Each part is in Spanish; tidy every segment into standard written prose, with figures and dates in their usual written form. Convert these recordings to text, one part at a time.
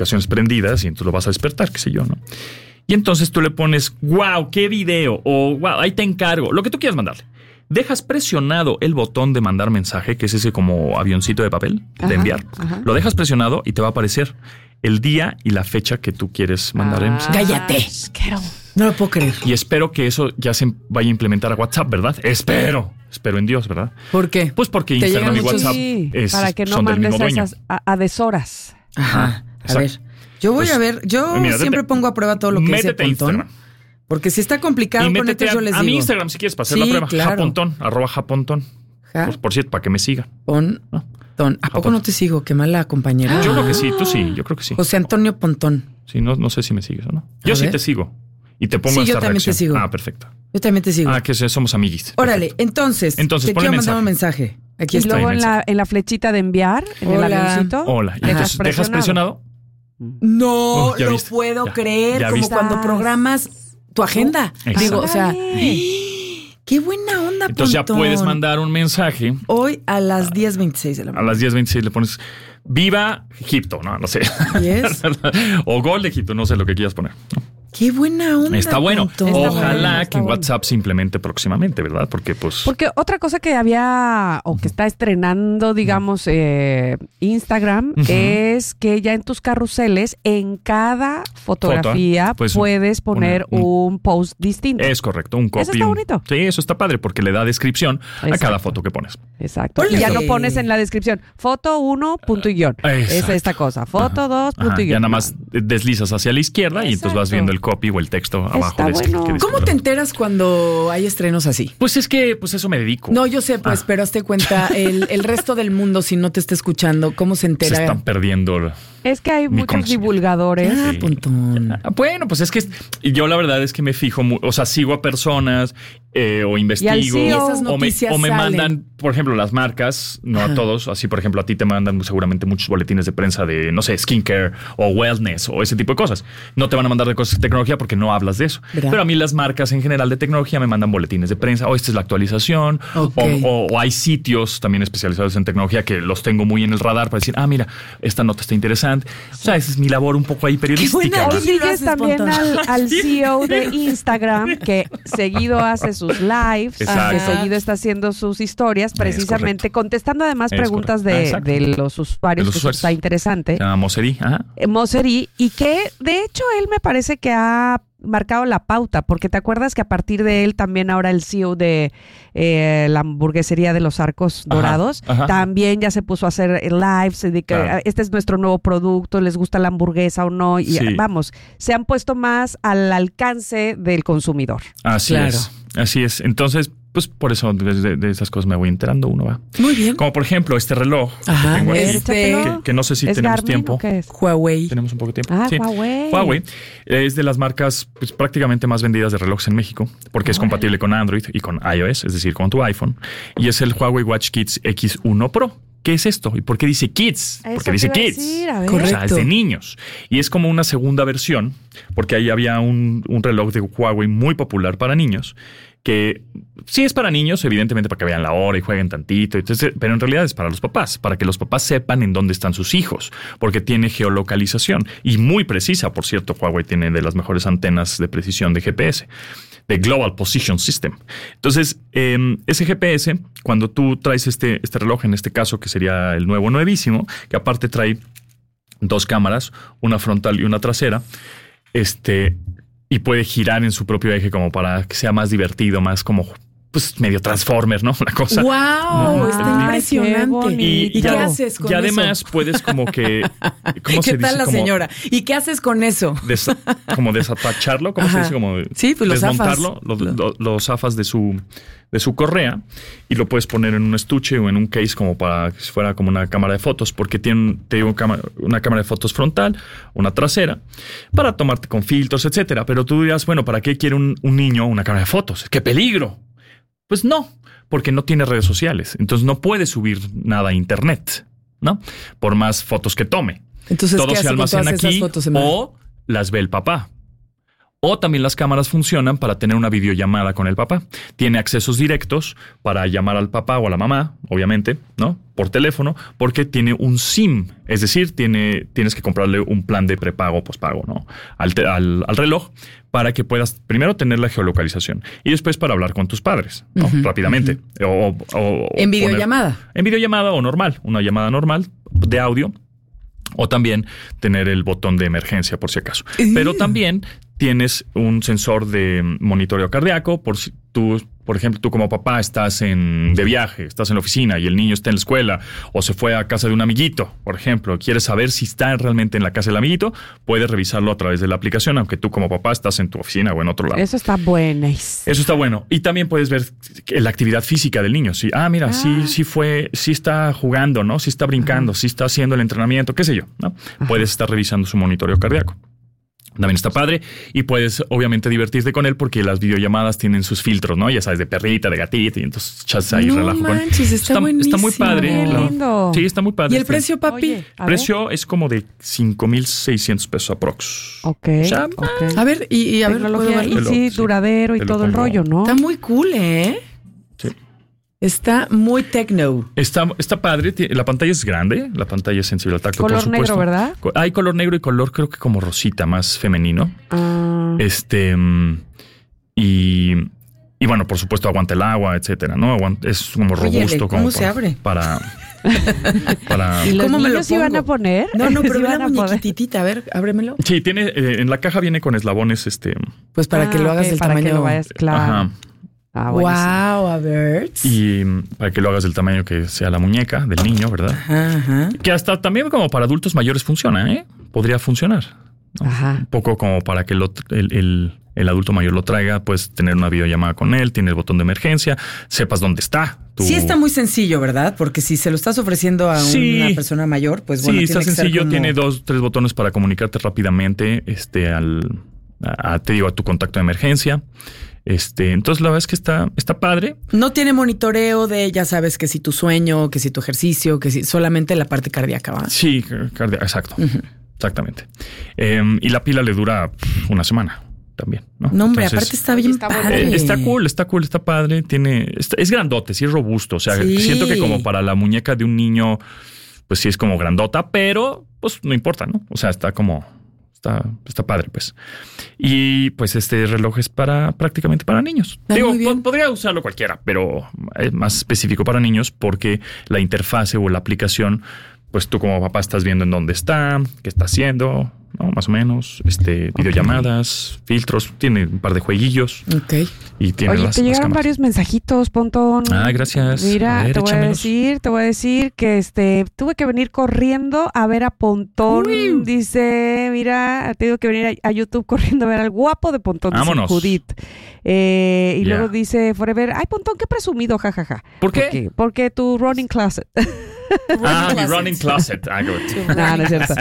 notificaciones prendidas y entonces lo vas a despertar, qué sé yo, ¿no? Y entonces tú le pones, wow, qué video, o wow, ahí te encargo, lo que tú quieras mandarle. Dejas presionado el botón de mandar mensaje, que es ese como avioncito de papel de enviar. Ajá. Lo dejas presionado y te va a aparecer el día y la fecha que tú quieres mandar el mensaje. ¡Cállate! No lo puedo creer. Y espero que eso ya se vaya a implementar a WhatsApp, ¿verdad? Espero en Dios, ¿verdad? ¿Por qué? Pues porque Instagram y WhatsApp para que no son del mismo mandes dueño. esas a deshoras. Ajá. A ver, yo voy a ver. Yo siempre pongo a prueba todo lo que dice Pontón. Porque si está complicado, y métete yo les digo. A mi Instagram si quieres pasar la prueba. Claro. Japontón, @Japontón. Por cierto, para que me sigan. ¿A poco no te sigo? Qué mala compañera. Yo creo que sí, tú sí, yo creo que sí. José Antonio Pontón. Sí, no sé si me sigues o no. Yo sí te sigo. Y te pongo esta reacción. Sí, yo también te sigo. Perfecto. Yo también te sigo. Que somos amiguis. Órale, entonces te quiero mandar un mensaje. Aquí está. Y luego en la flechita de enviar, en el avioncito. Hola. Y entonces dejas presionado. No lo puedo creer. Como cuando programas tu agenda. Digo, o sea, qué buena onda, entonces ya puedes mandar un mensaje. Hoy a las 10:26 de la mañana. A las 10:26 le pones Viva Egipto, no sé. Yes. O Gol de Egipto, no sé lo que quieras poner. Qué buena onda. Está bueno. Ojalá que en WhatsApp se implemente próximamente, ¿verdad? Porque otra cosa que había o que está estrenando, digamos, Instagram es que ya en tus carruseles, en cada fotografía puedes poner un post distinto. Es correcto, un copy. Eso está bonito. Sí, eso está padre porque le da descripción a cada foto que pones. Exacto. Y ya no pones en la descripción foto 1, punto y guión. Es esta cosa. Foto 2, punto y guión. Ya nada más deslizas hacia la izquierda y entonces vas viendo el copy o el texto abajo. ¿Cómo te enteras cuando hay estrenos así? Pues es que eso me dedico. No, yo sé, pero hazte cuenta, el resto del mundo, si no te está escuchando, ¿cómo se entera? Se están perdiendo. Es que hay muchos divulgadores. Pontón. Bueno, pues es que yo la verdad es que me fijo, sigo a personas o investigo. Y esas noticias o me mandan, por ejemplo, las marcas, no a todos, así por ejemplo a ti te mandan seguramente muchos boletines de prensa de, no sé, skincare o wellness o ese tipo de cosas. No te van a mandar de cosas de tecnología porque no hablas de eso. ¿Verdad? Pero a mí las marcas en general de tecnología me mandan boletines de prensa, esta es la actualización, o hay sitios también especializados en tecnología que los tengo muy en el radar para decir, mira, esta nota está interesante. O sea, esa es mi labor un poco ahí periodística. Hoy sigues también al CEO de Instagram, que seguido hace sus lives, que seguido está haciendo sus historias, precisamente contestando además preguntas de los usuarios, que eso está interesante. Se llama Moserí. Moserí, y que de hecho él me parece que ha marcado la pauta, porque te acuerdas que a partir de él también ahora el CEO de la hamburguesería de los Arcos Dorados también ya se puso a hacer lives de que este es nuestro nuevo producto, les gusta la hamburguesa o no, y vamos, se han puesto más al alcance del consumidor. Así es. Entonces, pues por eso de esas cosas me voy enterando uno, ¿va? Muy bien. Como por ejemplo este reloj que tengo aquí, que no sé si tenemos Garmin, tiempo. ¿qué es? Huawei. Tenemos un poco de tiempo. Sí. Huawei es de las marcas pues, prácticamente más vendidas de relojes en México, porque es compatible con Android y con iOS, es decir, con tu iPhone. Y es el Huawei Watch Kids X1 Pro. ¿Qué es esto? ¿Y por qué dice Kids? Porque dice Kids. Correcto. O sea, es de niños. Y es como una segunda versión, porque ahí había un reloj de Huawei muy popular para niños, que sí es para niños, evidentemente para que vean la hora y jueguen tantito, entonces, pero en realidad es para los papás, para que los papás sepan en dónde están sus hijos, porque tiene geolocalización y muy precisa, por cierto. Huawei tiene de las mejores antenas de precisión de GPS, de Global Position System. Entonces, ese GPS, cuando tú traes este reloj, en este caso que sería el nuevísimo, que aparte trae dos cámaras, una frontal y una trasera, y puede girar en su propio eje como para que sea más divertido, más como pues medio Transformer, ¿no? Una cosa. ¡Wow! Está impresionante. ¿Y qué haces con eso? Y además puedes como que... ¿Qué tal la señora? ¿Y qué haces con eso? Como desatacharlo, ¿cómo se dice? Como sí, pues desmontarlo, los zafas de su correa, y lo puedes poner en un estuche o en un case como para que fuera como una cámara de fotos, porque tiene, una cámara de fotos frontal, una trasera, para tomarte con filtros, etcétera. Pero tú dirás, bueno, ¿para qué quiere un niño una cámara de fotos? ¡Qué peligro! Pues no, porque no tiene redes sociales. Entonces no puede subir nada a internet, ¿no? Por más fotos que tome. Entonces, todo se almacena aquí fotos, o las ve el papá. O también las cámaras funcionan para tener una videollamada con el papá. Tiene accesos directos para llamar al papá o a la mamá, obviamente, ¿no? Por teléfono, porque tiene un SIM. Es decir, tienes que comprarle un plan de prepago o pospago, ¿no? Al reloj, para que puedas primero tener la geolocalización y después para hablar con tus padres, ¿no? Rápidamente. O ¿En videollamada? En videollamada o normal, una llamada normal de audio. O también tener el botón de emergencia por si acaso. Pero también tienes un sensor de monitoreo cardíaco por si tú, por ejemplo, tú como papá estás de viaje, estás en la oficina y el niño está en la escuela o se fue a casa de un amiguito, por ejemplo, quieres saber si está realmente en la casa del amiguito, puedes revisarlo a través de la aplicación, aunque tú como papá estás en tu oficina o en otro lado. Eso está bueno. Eso está bueno. Y también puedes ver la actividad física del niño. Sí, sí está jugando, ¿no? Sí está brincando, sí está haciendo el entrenamiento, qué sé yo, ¿no? Puedes estar revisando su monitoreo cardíaco. También está padre y puedes obviamente divertirte con él porque las videollamadas tienen sus filtros, ¿no? Ya sabes, de perrita, de gatita y entonces echas ahí relajo con él. Está buenísimo. Está muy padre. Qué lindo. Sí, está muy padre. ¿Y el precio, papi? Oye, El precio es como de 5,600 pesos aprox. Ok. O sea, A ver, y a ver, ¿puedo tecnología, verlo? y sí, duradero y te lo todo el pongo. rollo, ¿no? Está muy cool, ¿eh? Sí. Está muy techno. Está padre. La pantalla es grande. La pantalla es sensible al tacto, Color por supuesto. negro, ¿verdad? Hay color negro y color creo que como rosita, más femenino. Y bueno, por supuesto aguanta el agua, etcétera, ¿no? Es como robusto. ¿Cómo como se abre? Para ¿Y los ¿Cómo me lo niños iban pongo? a poner? No, pero ¿Sí ve van la a poder? muñequitita. A ver, ábremelo. Sí, tiene en la caja viene con eslabones, Pues para que lo hagas del para tamaño. que lo vayas, claro. Ajá. Buenísimo. Wow, a ver. Y para que lo hagas del tamaño que sea la muñeca del niño, ¿verdad? Ajá. Que hasta también como para adultos mayores funciona, ¿eh? Podría funcionar. ¿No? Ajá. Un poco como para que el adulto mayor lo traiga, puedes tener una videollamada con él, tiene el botón de emergencia, sepas dónde está. Sí está muy sencillo, ¿verdad? Porque si se lo estás ofreciendo a una persona mayor, pues bueno, sí, tiene está que sencillo, ser como... tiene 2-3 botones para comunicarte rápidamente a tu contacto de emergencia. Entonces la verdad es que está padre. No tiene monitoreo de, ya sabes, que si tu sueño, que si tu ejercicio, que si solamente la parte cardíaca, ¿va? Sí, exacto. Exactamente. Y la pila le dura una semana también, ¿no? No, hombre, Entonces, aparte está bien padre. Está cool, está padre. Es grandote, sí es robusto. O sea, Sí. siento que como para la muñeca de un niño, pues sí es como grandota, pero pues no importa, ¿no? O sea, está padre, pues. Y pues este reloj es prácticamente para niños. Muy bien. Podría usarlo cualquiera, pero es más específico para niños porque la interfase o la aplicación, pues tú como papá estás viendo en dónde está, qué está haciendo, ¿no? Más o menos, videollamadas, filtros, tiene un par de jueguillos. Ok. Y tiene Oye, las te llegaron cámaras. varios mensajitos, Pontón. Gracias. Mira, A ver, te voy a decir que tuve que venir corriendo a ver a Pontón. Uy. Dice, mira, te digo que venir a YouTube corriendo a ver al guapo de Pontón. Dice Vámonos. Judith. Y luego dice Forever, ay, Pontón, qué presumido, jajaja. ¿Por qué? Porque tu running closet. Mi running closet. Good. No es cierto.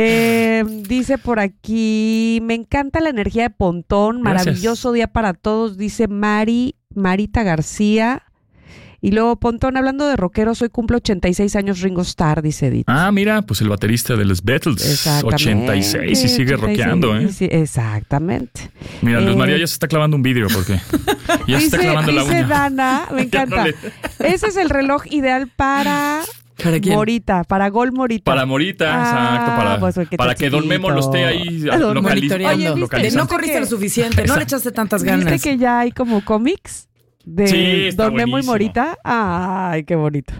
Dice por aquí, me encanta la energía de Pontón, maravilloso día para todos, dice Marita García. Y luego Pontón, hablando de rockeros, hoy cumple 86 años Ringo Starr, dice Edith. Mira, pues el baterista de los Beatles. Exactamente. 86 y sigue 86, rockeando, ¿eh? Sí, exactamente. Mira, Luz María ya se está clavando un vidrio porque ya se está clavando la dice uña. Dana, me encanta. Ese es el reloj ideal para quién? Morita, para Gol Morita. Para Morita, exacto. Pues, Para que Don Memo lo esté ahí monitoreando. ¿viste? No corriste lo suficiente, no le echaste tantas ganas. ¿Viste que ya hay como cómics de Don Memo y Morita? Ay, qué bonito.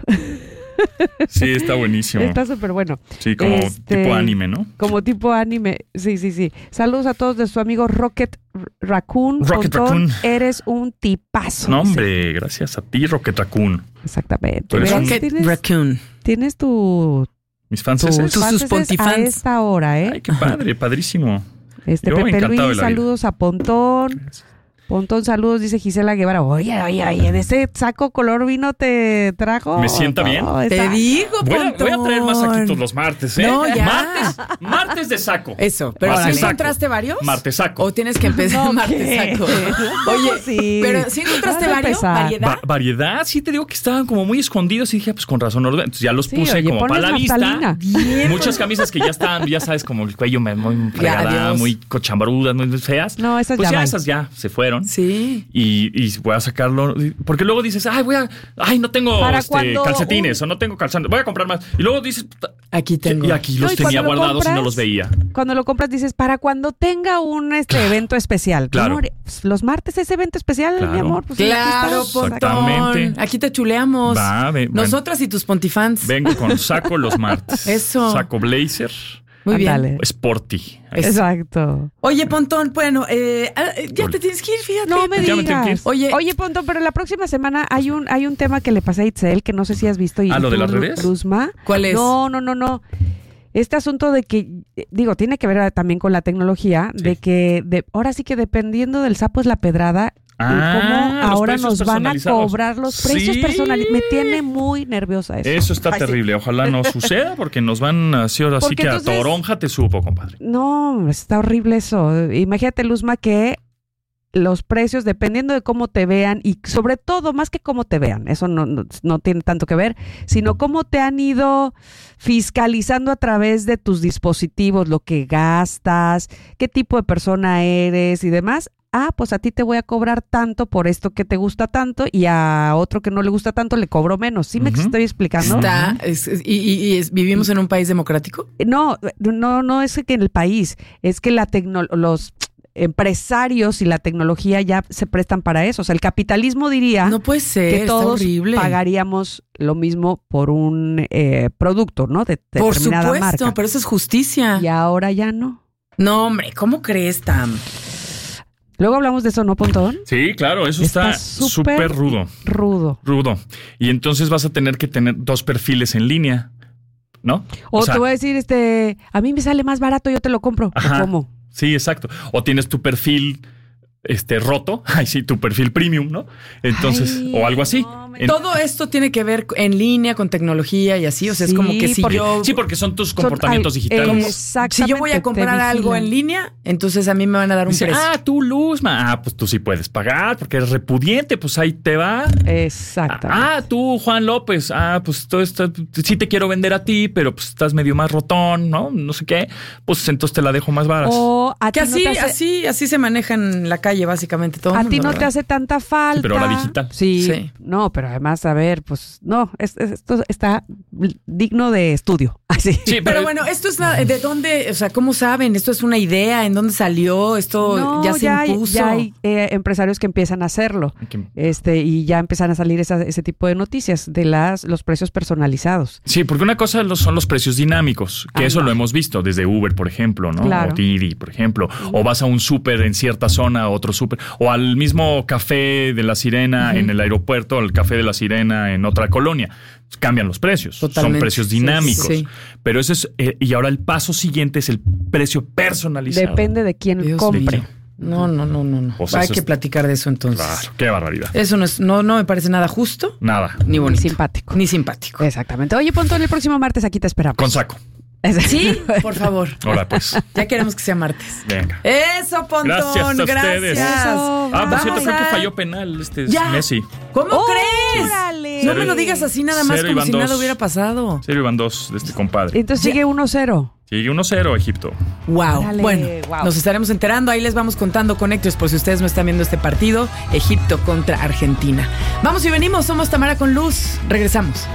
Sí, está buenísimo. Está súper bueno. Sí, como tipo anime, ¿no? Como tipo anime, sí. Saludos a todos de su amigo Rocket Raccoon. Rocket Pontón, Raccoon. Eres un tipazo. No, hombre, gracias a ti, Rocket Raccoon. Exactamente. Rocket Raccoon. Tienes Mis fans. tus pontifans. a esta hora, ¿eh? Ay, qué padre, padrísimo. Yo Pepe encantado de Luis, la vida. saludos a Pontón. Gracias. Pontón, saludos, dice Gisela Guevara. Oye, ¿de ese saco color vino te trajo? Me sienta bien. Te digo, Pontón. Voy a traer más saquitos los martes, ¿eh? No, ya. Martes de saco. Eso, pero ¿sí encontraste varios? Martes saco. ¿O tienes que empezar martes saco? Oye, sí. Pero ¿sí encontraste varios? ¿Variedad? Variedad, sí te digo que estaban como muy escondidos y dije, pues con razón. Entonces ya los puse como para la vista. Bien. Muchas camisas que ya estaban, ya sabes, como el cuello muy fregada, muy cochambrudas, muy feas. No, esas pues ya esas ya se fueron. Sí. Y voy a sacarlo. Porque luego dices, no tengo calcetines o no tengo calzones. Voy a comprar más. Y luego dices, aquí tengo. Y aquí los tenía guardados y no los veía. Cuando lo compras dices, para cuando tenga un evento especial. Claro. Amor, pues, los martes es evento especial, mi amor. Pues, claro, exactamente. Aquí te chuleamos. Nosotras y tus pontifans. Vengo con saco los martes. Eso. Saco blazer. Muy bien. Sporty. Exacto. Oye, Pontón, bueno, ya te tienes que ir, fíjate. No me digas. Oye, Pontón, pero la próxima semana hay un tema que le pasé a Itzel, que no sé si has visto. ¿Lo de las redes? Luzma. ¿Cuál es? No. Este asunto de que, tiene que ver también con la tecnología, de que ahora sí que dependiendo del sapo es la pedrada. Cómo ahora nos van a cobrar los precios personalizados. Me tiene muy nerviosa eso. Eso está terrible. Ojalá no suceda porque nos van a hacer así que entonces, a toronja te supo, compadre. No, está horrible eso. Imagínate, Luzma, que los precios, dependiendo de cómo te vean y sobre todo, más que cómo te vean, eso no tiene tanto que ver, sino cómo te han ido fiscalizando a través de tus dispositivos, lo que gastas, qué tipo de persona eres y demás. Pues a ti te voy a cobrar tanto por esto que te gusta tanto y a otro que no le gusta tanto le cobro menos. ¿Sí me estoy explicando? ¿Vivimos en un país democrático? No es que en el país, es que los empresarios y la tecnología ya se prestan para eso. O sea, el capitalismo diría no puede ser, que todos pagaríamos lo mismo por un producto, ¿no? De determinada marca. Por supuesto, pero eso es justicia. Y ahora ya no. No, hombre, ¿cómo crees, Tam? Luego hablamos de eso, ¿no, Pontón? Sí, claro, eso está súper rudo. Rudo. Y entonces vas a tener que tener 2 perfiles en línea, ¿no? O te voy a decir, a mí me sale más barato, yo te lo compro. ¿Cómo? Sí, exacto. O tienes tu perfil roto, tu perfil premium, ¿no? Entonces, o algo así. Todo esto tiene que ver en línea con tecnología y así, o sea, es como que porque son tus comportamientos digitales. Exactamente. Si yo voy a comprar algo en línea, entonces a mí me van a dar un precio. Tú, Luzma, pues tú sí puedes pagar porque eres repudiente, pues ahí te va. Exactamente. Tú, Juan López, pues todo esto, sí te quiero vender a ti, pero pues estás medio más rotón, ¿no? No sé qué, pues entonces te la dejo más barata. O a que así se maneja en la calle básicamente todo. A ti no te hace tanta falta. Sí, pero ahora digital. Sí. No, pero además, a ver, pues no, esto está digno de estudio. Así. Sí, pero bueno, esto es ¿de dónde? O sea, ¿cómo saben? ¿Esto es una idea? ¿En dónde salió? ¿Esto ya se impuso? Ya hay empresarios que empiezan a hacerlo. Y ya empiezan a salir ese tipo de noticias de los precios personalizados. Sí, porque una cosa son los precios dinámicos, que eso lo hemos visto desde Uber, por ejemplo, ¿no? Claro. O Didi, por ejemplo. O vas a un súper en cierta zona, a otro súper. O al mismo café de La Sirena en el aeropuerto, al café de La Sirena en otra colonia. Cambian los precios. Totalmente. Son precios dinámicos. Sí. Pero eso es... y ahora el paso siguiente es el precio personalizado. Depende de quién compre. No. Pues hay que platicar de eso entonces. Claro, qué barbaridad. Eso no me parece nada justo. Nada. Ni bonito. Ni simpático. Exactamente. Oye, Pontón, el próximo martes aquí te esperamos. Con saco. Sí, por favor. Hola, pues. Ya queremos que sea martes. Venga. Eso, Pontón. Gracias a ustedes. Por cierto, creo que falló penal Messi. ¿Cómo crees? ¡Órale! No me lo digas así nada más como si nada hubiera pasado. 0 iban 2 de este compadre. Entonces sigue 1-0. Sigue 1-0 Egipto. Wow. Bueno, nos estaremos enterando. Ahí les vamos contando conectos por si ustedes no están viendo este partido. Egipto contra Argentina. Vamos y venimos. Somos Tamara con Luz. Regresamos.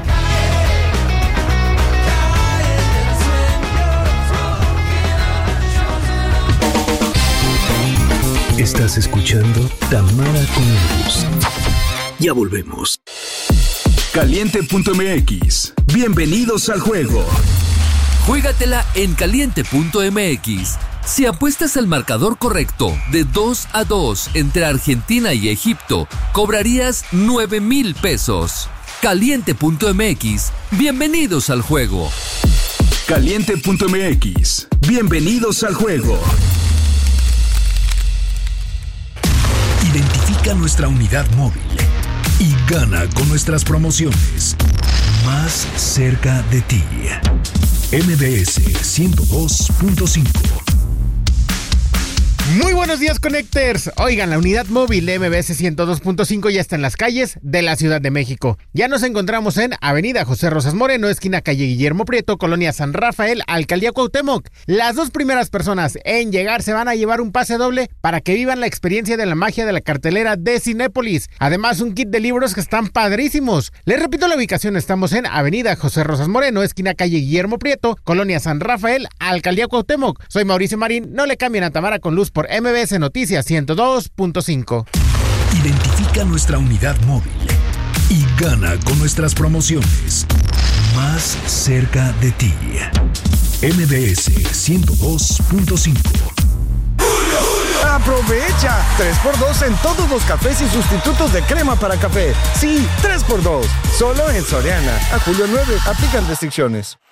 Estás escuchando Tamara con Luz. Ya volvemos. Caliente.mx. Bienvenidos al juego. Juégatela en Caliente.mx. Si apuestas al marcador correcto de 2-2 entre Argentina y Egipto, cobrarías 9,000 pesos. Caliente.mx. Bienvenidos al juego. Caliente.mx. Bienvenidos al juego. Identifica nuestra unidad móvil y gana con nuestras promociones. Más cerca de ti. MBS 102.5. Muy buenos días, Connectors. Oigan, la unidad móvil de MBS 102.5 ya está en las calles de la Ciudad de México. Ya nos encontramos en Avenida José Rosas Moreno, esquina calle Guillermo Prieto, Colonia San Rafael, Alcaldía Cuauhtémoc. Las 2 primeras personas en llegar se van a llevar un pase doble para que vivan la experiencia de la magia de la cartelera de Cinépolis. Además, un kit de libros que están padrísimos. Les repito la ubicación, estamos en Avenida José Rosas Moreno, esquina calle Guillermo Prieto, Colonia San Rafael, Alcaldía Cuauhtémoc. Soy Mauricio Marín, no le cambien a Tamara con Luz por MBS Noticias 102.5. Identifica nuestra unidad móvil y gana con nuestras promociones. Más cerca de ti. MBS 102.5. ¡Aprovecha! 3x2 en todos los cafés y sustitutos de crema para café. Sí, 3x2. Solo en Soriana. A julio 9. Aplican restricciones.